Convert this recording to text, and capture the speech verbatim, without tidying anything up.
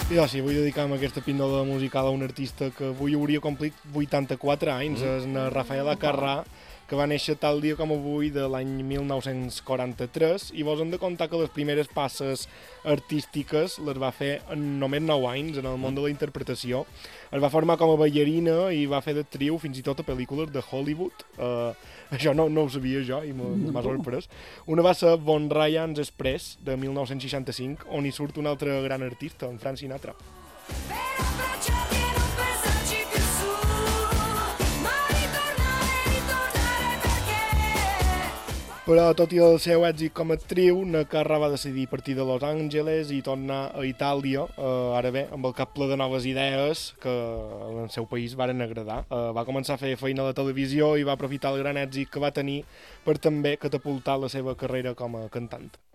Jo sí, vull dedicar amb aquesta píndola musical a un artista que avui hauria complit vuitanta-quatre anys, és na Rafaela Carrà, que va néixer tal dia com avui de l'any mil nou-cents quaranta-tres, i vos hem de contar que les primeres passes artístiques les va fer en només nou anys en el món de la interpretació. Es va formar com a ballarina i va fer d'actriu fins i tot a pel·lícules de Hollywood. Uh, això no, no ho sabia jo i m'ha sorprès. Una va ser Von Ryan's Express, de mil nou-cents seixanta-cinc, on hi surt un altre gran artista, en Frank Sinatra. Però, tot i el seu èxit com a actriu, na Carrà va decidir partir de Los Angeles i tornar a Itàlia, eh, ara bé, amb el cap ple de noves idees que en el seu país varen agradar. Eh, va començar a fer feina a la televisió i va aprofitar el gran èxit que va tenir per també catapultar la seva carrera com a cantant.